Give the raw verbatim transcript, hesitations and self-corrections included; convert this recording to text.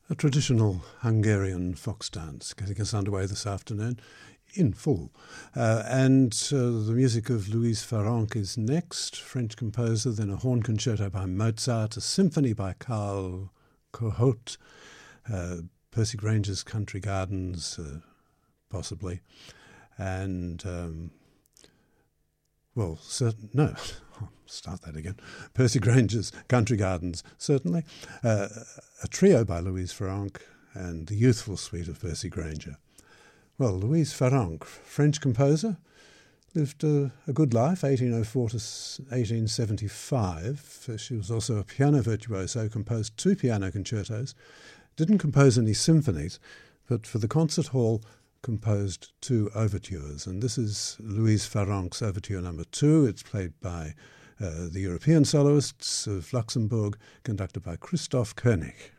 A traditional Hungarian fox dance getting us underway this afternoon in full. Uh, and uh, the music of Louise Farrenc is next, French composer, then a horn concerto by Mozart, a symphony by Carl Cohut, uh, Percy Granger's Country Gardens, uh, possibly, and, um, well, certain, no, I'll start that again. Percy Granger's Country Gardens, certainly. Uh, a trio by Louise Farrenc and the youthful suite of Percy Granger. Well, Louise Farrenc, French composer, lived a, a good life, eighteen oh four to eighteen seventy-five. She was also a piano virtuoso, composed two piano concertos, didn't compose any symphonies, but for the concert hall composed two overtures. And this is Louise Farrenc's Overture Number Two. It's played by uh, the European soloists of Luxembourg, conducted by Christoph Koenig.